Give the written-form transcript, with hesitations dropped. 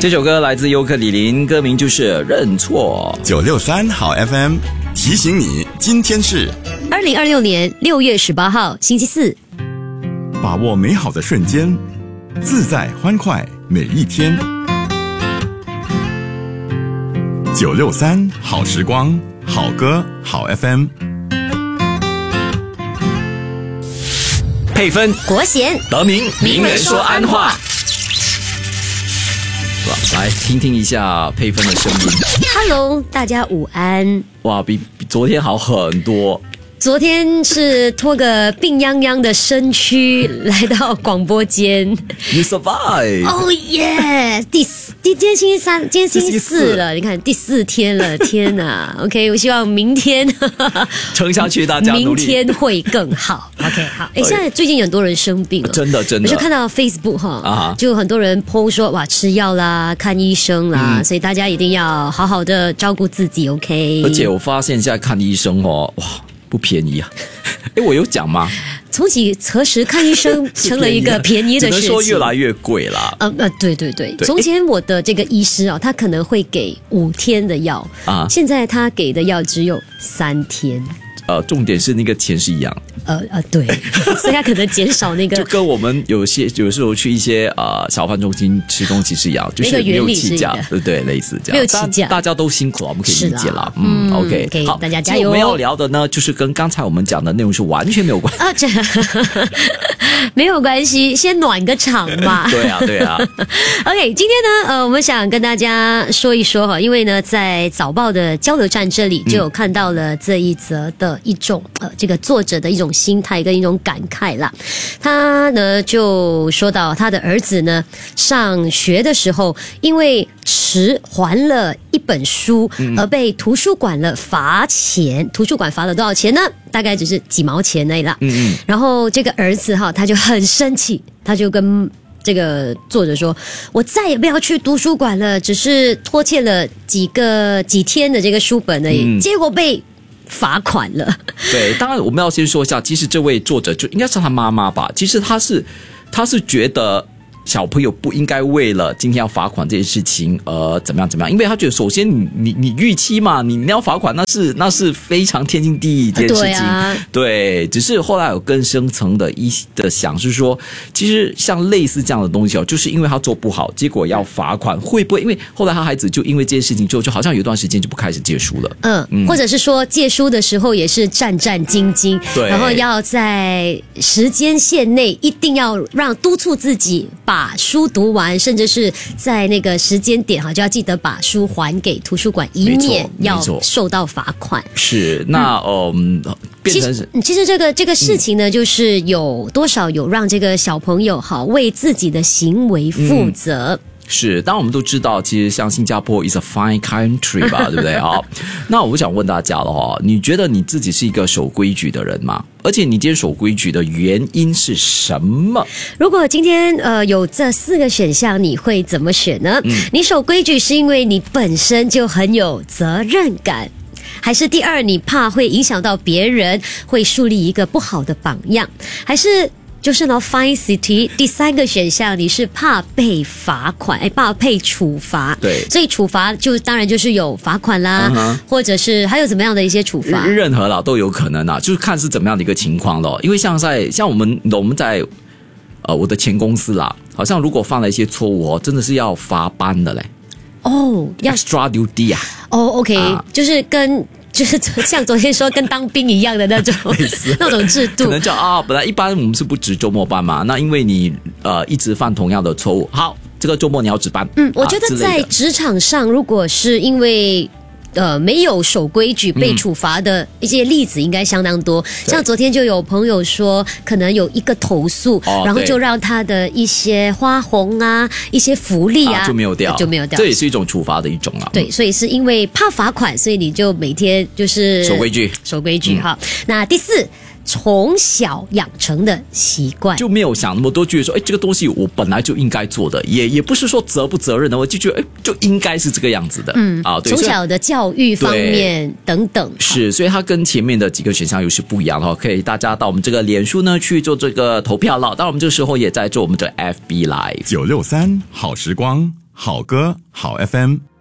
这首歌来自尤克里林，歌名就是认错。 963好 FM 提醒你，今天是 2026年6月18号星期四。 把握美好的瞬间，自在欢快每一天。963好时光，好歌好 FM。 配分国贤得名名人说安话。来听听一下配分的声音。 Hello， 大家午安。 哇，比昨天好很多。 昨天是拖个病殃殃的身躯来到广播间。 You survive。 Oh yeah！ 今天星期三，今天星期四了，你看第4天了，天哪 ！OK， 我希望明天撑下去，大家努力， 明天会更好。OK， 好。现在最近很多人生病了， 真的。 我就看到 Facebook 就很多人 po 说哇吃药啦，看医生啦，所以大家一定要好好的照顾自己。OK。 而且我发现现在看医生哇。不便宜啊！我有讲吗？ 从几何时看医生成了一个便宜的事情， 只能说越来越贵啦。 对。从前我的这个医师他可能会给5天的药现在他给的药只有3天。 重点是那个钱是一样。 对，所以他可能减少那个， 就跟我们有时候去一些小贩中心吃东西是一样，就是没有起价，对不对？类似这样， 没有起价， 大家都辛苦了，我们可以理解了。OK， 好， 大家加油。 我们要聊的呢，就是跟刚才我们讲的内容是完全没有关系这没有关系，先暖个场嘛。 对啊。 OK， 今天呢，我们想跟大家说一说因为呢，在早报的交流站这里就有看到了这一则的一种这个作者的一种心态跟一种感慨啦。他呢就说到他的儿子呢上学的时候，因为迟还了一本书而被图书馆罚钱。图书馆罚了多少钱呢？大概只是几毛钱而已啦。然后这个儿子他就很生气，他就跟这个作者说，我再也不要去图书馆了，只是拖欠了几天的这个书本而已，结果被罚款了。 对，当然我们要先说一下，其实这位作者就应该是他妈妈吧。其实他是觉得小朋友不应该为了今天要罚款这件事情怎么样，因为他觉得首先你逾期嘛，你要罚款那是非常天经地义一件事情。对，只是后来有更深层的想是说，其实像类似这样的东西就是因为他做不好，结果要罚款，会不会因为后来他孩子就因为这件事情之后，就好像有一段时间就不开始借书了。 或者是说借书的时候也是战战兢兢， 对， 然后要在时间线内一定要督促自己把书读完，甚至是在那个时间点就要记得把书还给图书馆，以免要受到罚款。 是，那变成是其实这个事情呢，就是有多少有让这个小朋友为自己的行为负责。 是，当然我们都知道，其实像新加坡 is a fine country 吧，对不对？好，那我想问大家了你觉得你自己是一个守规矩的人吗？而且你今天守规矩的原因是什么？ 如果今天有这4个选项，你会怎么选呢？你守规矩是因为你本身就很有责任感，还是第2你怕会影响到别人，会树立一个不好的榜样，还是就是呢 Fine City 第3个选项你是怕被罚款，怕被处罚。 对， 所以处罚就当然就是有罚款啦，或者是还有怎么样的一些处罚， 任何啦都有可能啦，就是看是怎么样的一个情况咯。因为像我们在我的前公司啦，好像如果犯了一些错误真的是要罚班的嘞。extra duty OK，就是像昨天说跟当兵一样的那种那种制度， 可能叫本来一般我们是不值周末班嘛，那因为你一直犯同样的错误，好，这个周末你要值班。 我觉得在职场上，如果是因为没有守规矩被处罚的一些例子应该相当多。像昨天就有朋友说，可能有一个投诉，然后就让他的一些花红一些福利就没有掉，这也是一种处罚的一种啊。 对，所以是因为怕罚款，所以你就每天就是守规矩哈。那第4，从小养成的习惯， 就没有想那么多，觉得说这个东西我本来就应该做的，也不是说责不责任的，我就觉得就应该是这个样子的。对， 从小的教育方面等等， 是，所以它跟前面的几个选项又是不一样的。可以大家到我们这个脸书呢去做这个投票了，当然我们这个时候也在做我们的 FB Live 963好时光好歌好 FM。